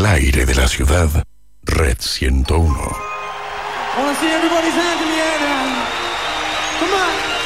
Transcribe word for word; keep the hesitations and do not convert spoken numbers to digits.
el aire de la ciudad, Red ciento uno. I wanna see everybody's hands in the air now. Come on.